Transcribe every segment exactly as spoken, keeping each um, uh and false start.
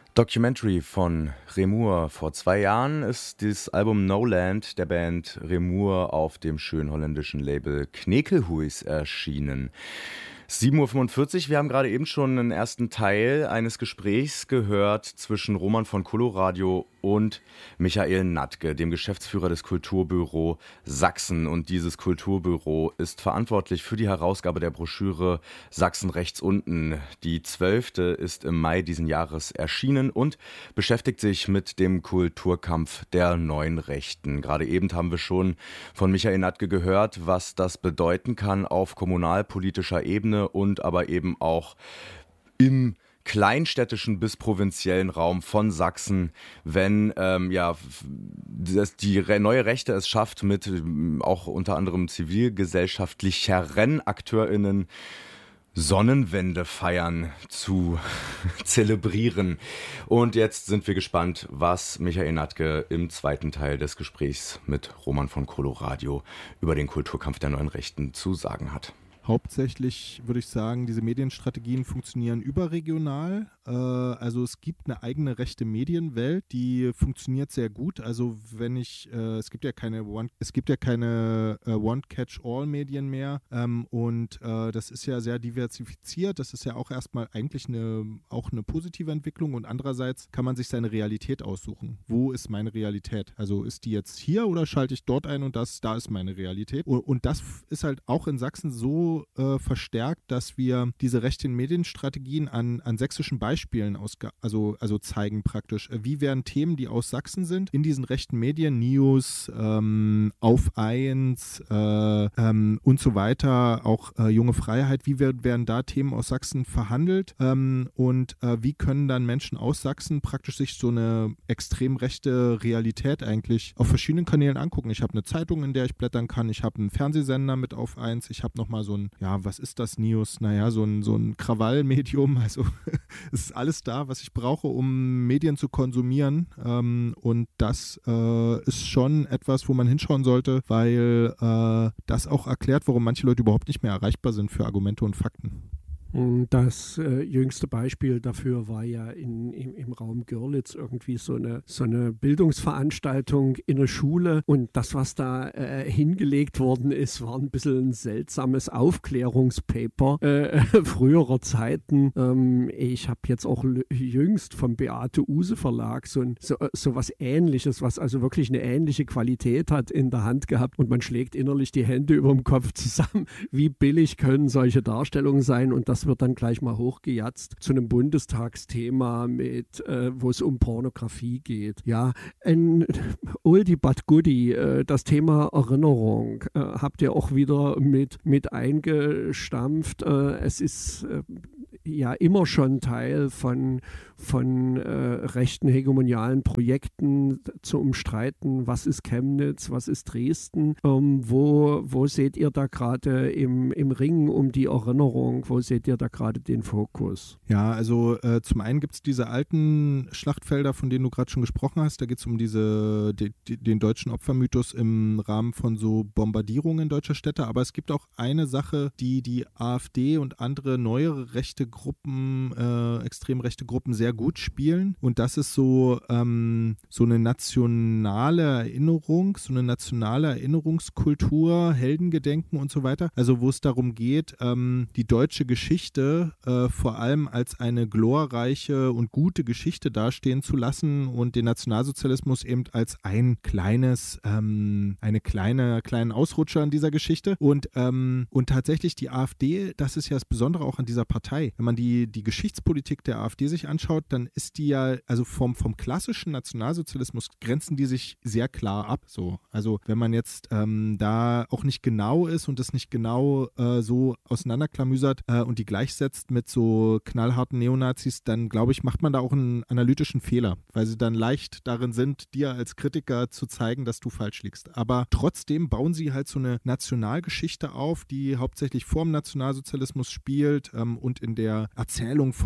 Documentary von Remoer. Vor zwei Jahren ist das Album No Land der Band Remoer auf dem schönen holländischen Label Knekelhuis erschienen. sieben Uhr fünfundvierzig, wir haben gerade eben schon einen ersten Teil eines Gesprächs gehört zwischen Roman von Coloradio und Michael Natke, dem Geschäftsführer des Kulturbüro Sachsen. Und dieses Kulturbüro ist verantwortlich für die Herausgabe der Broschüre Sachsen rechts unten. Die zwölfte ist im Mai diesen Jahres erschienen und beschäftigt sich mit dem Kulturkampf der neuen Rechten. Gerade eben haben wir schon von Michael Natke gehört, was das bedeuten kann auf kommunalpolitischer Ebene und aber eben auch im kleinstädtischen bis provinziellen Raum von Sachsen, wenn ähm, ja, das, die re- neue Rechte es schafft, mit ähm, auch unter anderem zivilgesellschaftlicheren AkteurInnen Sonnenwende feiern zu zelebrieren. Und jetzt sind wir gespannt, was Michael Natke im zweiten Teil des Gesprächs mit Roman von Coloradio über den Kulturkampf der neuen Rechten zu sagen hat. Hauptsächlich würde ich sagen, diese Medienstrategien funktionieren überregional. Äh, also es gibt eine eigene rechte Medienwelt, die funktioniert sehr gut. Also wenn ich, äh, es gibt ja keine One, es gibt ja keine äh, One-Catch-All-Medien mehr ähm, und äh, das ist ja sehr diversifiziert. Das ist ja auch erstmal eigentlich eine, auch eine positive Entwicklung und andererseits kann man sich seine Realität aussuchen. Wo ist meine Realität? Also ist die jetzt hier oder schalte ich dort ein und das, da ist meine Realität. Und, und das ist halt auch in Sachsen so Äh, verstärkt, dass wir diese rechten Medienstrategien an, an sächsischen Beispielen ausge- also, also zeigen praktisch. Wie werden Themen, die aus Sachsen sind, in diesen rechten Medien, News, ähm, Auf eins äh, ähm, und so weiter, auch äh, Junge Freiheit, wie wird, werden da Themen aus Sachsen verhandelt ähm, und äh, wie können dann Menschen aus Sachsen praktisch sich so eine extrem rechte Realität eigentlich auf verschiedenen Kanälen angucken. Ich habe eine Zeitung, in der ich blättern kann, ich habe einen Fernsehsender mit Auf eins, ich habe nochmal so ein ja, was ist das News? Naja, so ein, so ein Krawallmedium. Also es ist alles da, was ich brauche, um Medien zu konsumieren. Ähm, und das äh, ist schon etwas, wo man hinschauen sollte, weil äh, das auch erklärt, warum manche Leute überhaupt nicht mehr erreichbar sind für Argumente und Fakten. Das äh, jüngste Beispiel dafür war ja in, im, im Raum Görlitz irgendwie so eine, so eine Bildungsveranstaltung in der Schule und das, was da äh, hingelegt worden ist, war ein bisschen ein seltsames Aufklärungspaper äh, früherer Zeiten. Ähm, ich habe jetzt auch l- jüngst vom Beate Uhse Verlag so, ein, so, so was Ähnliches, was also wirklich eine ähnliche Qualität hat, in der Hand gehabt und man schlägt innerlich die Hände über dem Kopf zusammen. Wie billig können solche Darstellungen sein und das Das wird dann gleich mal hochgejatzt zu einem Bundestagsthema, mit, äh, wo es um Pornografie geht. Ja, ein Oldie but Goodie, äh, das Thema Erinnerung, äh, habt ihr auch wieder mit, mit eingestampft. Äh, es ist äh, ja immer schon Teil von, von äh, rechten hegemonialen Projekten zu umstreiten, was ist Chemnitz, was ist Dresden, ähm, wo, wo seht ihr da gerade im, im Ringen um die Erinnerung, wo seht ihr da gerade den Fokus? Ja, also äh, zum einen gibt es diese alten Schlachtfelder, von denen du gerade schon gesprochen hast. Da geht es um diese, die, die, den deutschen Opfermythos im Rahmen von so Bombardierungen deutscher Städte. Aber es gibt auch eine Sache, die die AfD und andere neuere rechte Gruppen, äh, extrem rechte Gruppen sehr gut spielen. Und das ist so, ähm, so eine nationale Erinnerung, so eine nationale Erinnerungskultur, Heldengedenken und so weiter. Also wo es darum geht, ähm, die deutsche Geschichte äh, vor allem als eine glorreiche und gute Geschichte dastehen zu lassen und den Nationalsozialismus eben als ein kleines, ähm, eine kleine, kleinen Ausrutscher in dieser Geschichte. Und, ähm, und tatsächlich die AfD, das ist ja das Besondere auch an dieser Partei. Wenn man die, die Geschichtspolitik der AfD sich anschaut, dann ist die ja, also vom, vom klassischen Nationalsozialismus grenzen die sich sehr klar ab. So. Also wenn man jetzt ähm, da auch nicht genau ist und das nicht genau äh, so auseinanderklamüsert äh, und die gleichsetzt mit so knallharten Neonazis, dann glaube ich, macht man da auch einen analytischen Fehler, weil sie dann leicht darin sind, dir als Kritiker zu zeigen, dass du falsch liegst. Aber trotzdem bauen sie halt so eine Nationalgeschichte auf, die hauptsächlich vor dem Nationalsozialismus spielt ähm, und in der Erzählung von einem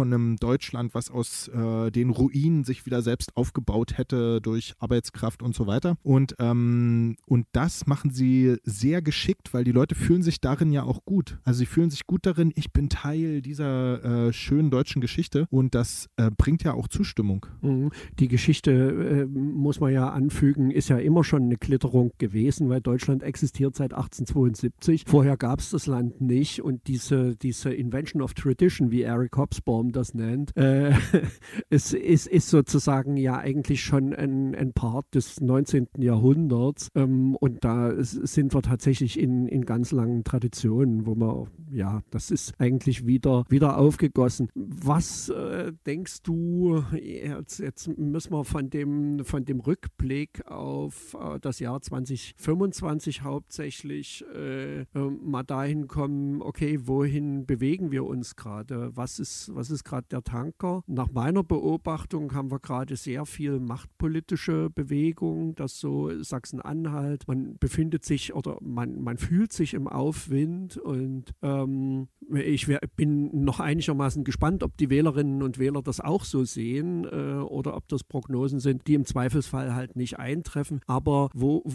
Deutschland, was aus äh, den Ruinen sich wieder selbst aufgebaut hätte durch Arbeitskraft und so weiter. Und, ähm, und das machen sie sehr geschickt, weil die Leute fühlen sich darin ja auch gut. Also sie fühlen sich gut darin, ich bin Teil dieser äh, schönen deutschen Geschichte und das äh, bringt ja auch Zustimmung. Die Geschichte, äh, muss man ja anfügen, ist ja immer schon eine Klitterung gewesen, weil Deutschland existiert seit achtzehnhundertzweiundsiebzig. Vorher gab es das Land nicht und diese, diese Invention of Tradition, wie Eric Hobsbawm das nennt, äh, ist, ist, ist sozusagen ja eigentlich schon ein, ein Part des neunzehnten Jahrhunderts ähm, und da sind wir tatsächlich in, in ganz langen Traditionen, wo man, ja, das ist eigentlich wieder, wieder aufgegossen. Was äh, denkst du, jetzt, jetzt müssen wir von dem, von dem Rückblick auf äh, das Jahr zwanzig fünfundzwanzig hauptsächlich äh, äh, mal dahin kommen, okay, wohin bewegen wir uns gerade? Was ist, was ist gerade der Tanker? Nach meiner Beobachtung haben wir gerade sehr viel machtpolitische Bewegung, das so Sachsen-Anhalt, man befindet sich oder man, man fühlt sich im Aufwind und ähm, ich wär, bin noch einigermaßen gespannt, ob die Wählerinnen und Wähler das auch so sehen äh, oder ob das Prognosen sind, die im Zweifelsfall halt nicht eintreffen. Aber wo,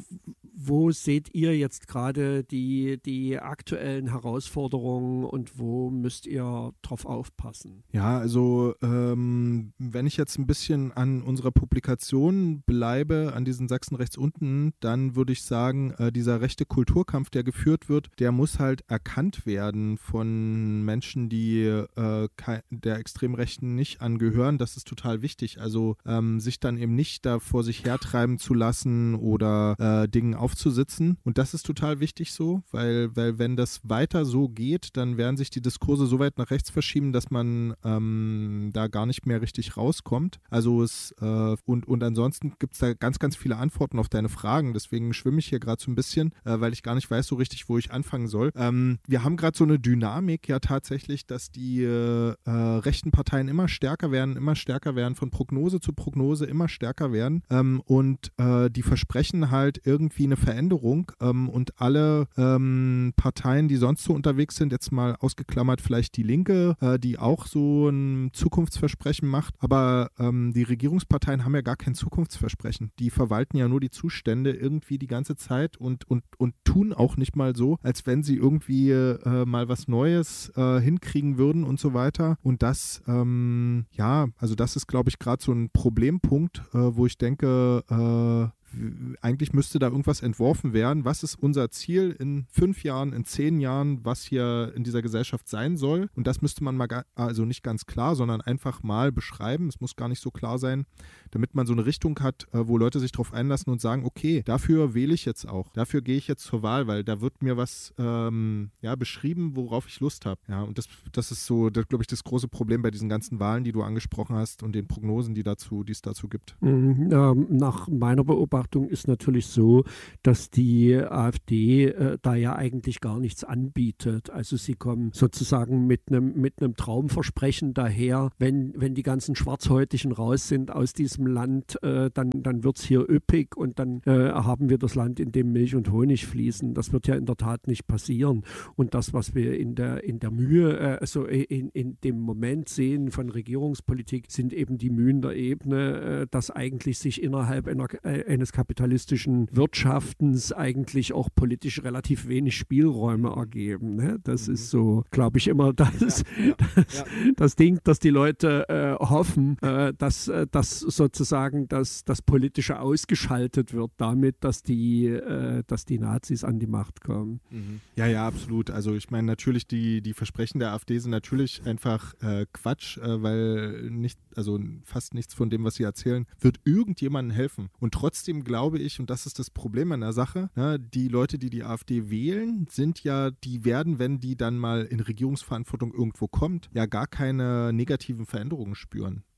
wo seht ihr jetzt gerade die, die aktuellen Herausforderungen und wo müsst ihr drauf aufpassen? Ja, also ähm, wenn ich jetzt ein bisschen an unserer Publikation bleibe, an diesen Sachsen rechts unten, dann würde ich sagen, äh, dieser rechte Kulturkampf, der geführt wird, der muss halt erkannt werden von Menschen, die äh, der Extremrechten nicht angehören. Das ist total wichtig. Also ähm, sich dann eben nicht da vor sich hertreiben zu lassen oder äh, Dingen aufzusitzen. Und das ist total wichtig so, weil, weil wenn das weiter so geht, dann werden sich die Diskurse so weit nach rechts verschieben, dass man ähm, da gar nicht mehr richtig rauskommt. Also es äh, und, und ansonsten gibt es da ganz, ganz viele Antworten auf deine Fragen. Deswegen schwimme ich hier gerade so ein bisschen, äh, weil ich gar nicht weiß so richtig, wo ich anfangen soll. Ähm, wir haben gerade so eine Dynamik ja tatsächlich, dass die äh, rechten Parteien immer stärker werden, immer stärker werden, von Prognose zu Prognose immer stärker werden ähm, und äh, die versprechen halt irgendwie eine Veränderung ähm, und alle ähm, Parteien, die sonst so unterwegs sind, jetzt mal ausgeklammert vielleicht die Linke, äh, die auch so ein Zukunftsversprechen macht, aber ähm, die Regierungsparteien haben ja gar kein Zukunftsversprechen. Die verwalten ja nur die Zustände irgendwie die ganze Zeit und, und, und tun auch nicht mal so, als wenn sie irgendwie äh, mal was Neues äh, hinkriegen würden und so weiter. Und das, ähm, ja, also das ist, glaube ich, gerade so ein Problempunkt, äh, wo ich denke, äh, eigentlich müsste da irgendwas entworfen werden. Was ist unser Ziel in fünf Jahren, in zehn Jahren, was hier in dieser Gesellschaft sein soll? Und das müsste man mal, ga- also nicht ganz klar, sondern einfach mal beschreiben. Es muss gar nicht so klar sein, damit man so eine Richtung hat, äh, wo Leute sich drauf einlassen und sagen, okay, dafür wähle ich jetzt auch. Dafür gehe ich jetzt zur Wahl, weil da wird mir was ähm, ja, beschrieben, worauf ich Lust habe. Ja, und das, das ist so, glaube ich, das große Problem bei diesen ganzen Wahlen, die du angesprochen hast und den Prognosen, die dazu, die es dazu gibt. Mhm, ähm, nach meiner Beobachtung ist natürlich so, dass die AfD äh, da ja eigentlich gar nichts anbietet. Also sie kommen sozusagen mit einem mit einem Traumversprechen daher, wenn, wenn die ganzen Schwarzhäutigen raus sind aus diesem Land, äh, dann, dann wird es hier üppig und dann äh, haben wir das Land, in dem Milch und Honig fließen. Das wird ja in der Tat nicht passieren. Und das, was wir in der, in der Mühe, äh, also in, in dem Moment sehen von Regierungspolitik, sind eben die Mühen der Ebene, äh, dass eigentlich sich innerhalb einer, äh, eines kapitalistischen Wirtschaftens eigentlich auch politisch relativ wenig Spielräume ergeben. Ne? Das mhm. ist so, glaube ich, immer das, ja, ja, das, ja. das Ding, dass die Leute äh, hoffen, äh, dass, äh, dass sozusagen das, das Politische ausgeschaltet wird damit, dass die, äh, dass die Nazis an die Macht kommen. Mhm. Ja, ja, absolut. Also ich meine, natürlich die, die Versprechen der AfD sind natürlich einfach äh, Quatsch, äh, weil nicht, also fast nichts von dem, was sie erzählen, wird irgendjemandem helfen. Und trotzdem glaube ich, und das ist das Problem an der Sache, ne, die Leute, die die AfD wählen, sind ja, die werden, wenn die dann mal in Regierungsverantwortung irgendwo kommt, ja gar keine negativen Veränderungen spüren.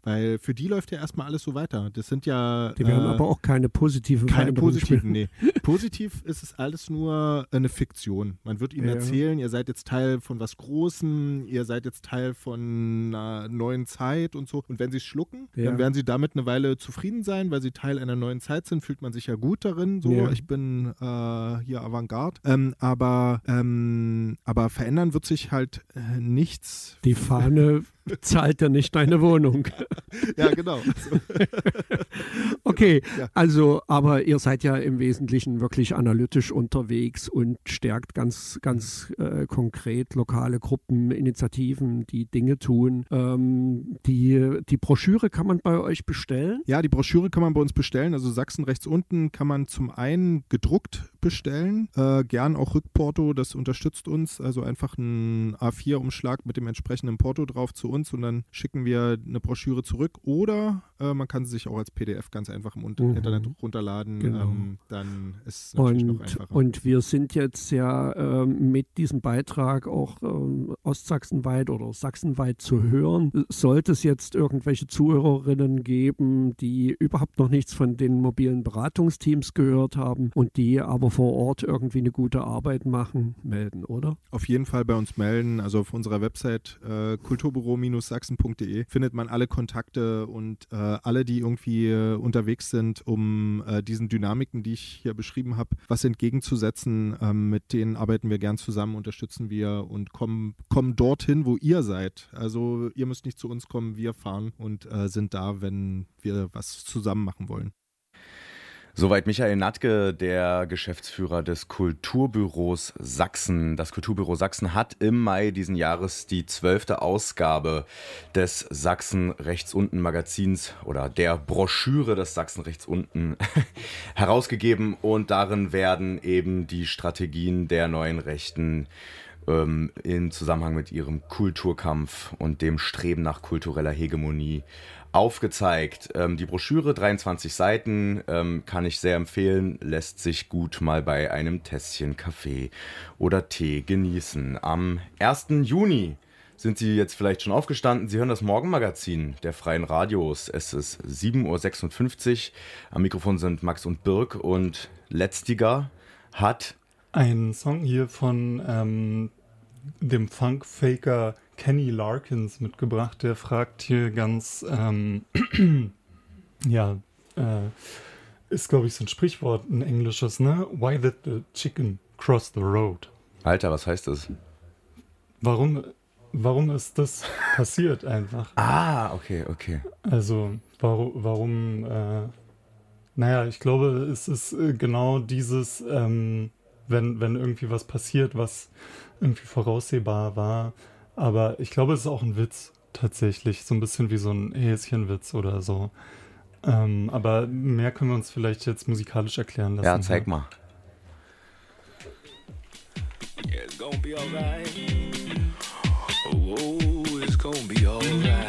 Weil für die läuft ja erstmal alles so weiter. Das sind ja... Die werden äh, aber auch keine positiven Keine positiven, spielen. nee. Positiv ist es alles nur eine Fiktion. Man wird ihnen Ja. erzählen, ihr seid jetzt Teil von was Großem, ihr seid jetzt Teil von einer neuen Zeit und so. Und wenn sie es schlucken, Ja. dann werden sie damit eine Weile zufrieden sein, weil sie Teil einer neuen Zeit sind, fühlt man sich ja gut darin. So, Ja. ich bin äh, hier Avantgarde. Ähm, aber, ähm, aber verändern wird sich halt äh, nichts. Die Fahne zahlt ja nicht deine Wohnung. Ja, genau. So. Okay, Ja. also, aber ihr seid ja im Wesentlichen wirklich analytisch unterwegs und stärkt ganz, ganz äh, konkret lokale Gruppen, Initiativen, die Dinge tun. Ähm, die, die Broschüre kann man bei euch bestellen? Ja, die Broschüre kann man bei uns bestellen. Also Sachsen rechts unten kann man zum einen gedruckt bestellen, äh, gern auch Rückporto, das unterstützt uns. Also einfach ein A vier Umschlag mit dem entsprechenden Porto drauf zu uns und dann schicken wir eine Broschüre zurück. Oder äh, man kann sie sich auch als P D F ganz einfach im Unter- Mhm. Internet runterladen. Genau. Ähm, dann ist es natürlich noch Und, einfacher. und wir sind jetzt ja ähm, mit diesem Beitrag auch ähm, ostsachsenweit oder sachsenweit zu hören. Sollte es jetzt irgendwelche Zuhörerinnen geben, die überhaupt noch nichts von den mobilen Beratungsteams gehört haben und die aber vor Ort irgendwie eine gute Arbeit machen, melden, oder? Auf jeden Fall bei uns melden. Also auf unserer Website äh, kulturbüro sachsen punkt de findet man alle Kontakte und äh, alle, die irgendwie äh, unterwegs sind, um äh, diesen Dynamiken, die ich hier beschrieben habe, was entgegenzusetzen. Ähm, mit denen arbeiten wir gern zusammen, unterstützen wir und kommen, kommen dorthin, wo ihr seid. Also ihr müsst nicht zu uns kommen, wir fahren und äh, sind da, wenn wir was zusammen machen wollen. Soweit Michael Natke, der Geschäftsführer des Kulturbüros Sachsen. Das Kulturbüro Sachsen hat im Mai diesen Jahres die zwölfte Ausgabe des Sachsen rechts unten Magazins oder der Broschüre des Sachsen rechts unten herausgegeben und darin werden eben die Strategien der neuen Rechten ähm, im Zusammenhang mit ihrem Kulturkampf und dem Streben nach kultureller Hegemonie aufgezeigt. Ähm, die Broschüre, dreiundzwanzig Seiten, ähm, kann ich sehr empfehlen, lässt sich gut mal bei einem Tässchen Kaffee oder Tee genießen. Am ersten Juni sind Sie jetzt vielleicht schon aufgestanden. Sie hören das Morgenmagazin der Freien Radios. Es ist sieben Uhr sechsundfünfzig. Am Mikrofon sind Max und Birk und letztiger hat ein Song hier von ähm, dem Funk-Faker Kenny Larkins mitgebracht, der fragt hier ganz, ähm, ja, äh, ist glaube ich so ein Sprichwort, ein englisches, ne? Why did the chicken cross the road? Alter, was heißt das? Warum, warum ist das passiert einfach? Ah, okay, okay. Also, warum, warum äh, naja, ich glaube, es ist äh, genau dieses, ähm, wenn, wenn irgendwie was passiert, was irgendwie voraussehbar war. Aber ich glaube, es ist auch ein Witz tatsächlich. So ein bisschen wie so ein Häschenwitz oder so. Ähm, aber mehr können wir uns vielleicht jetzt musikalisch erklären lassen. Ja, zeig mal. Yeah, it's gonna be alright. Oh, it's gonna be alright.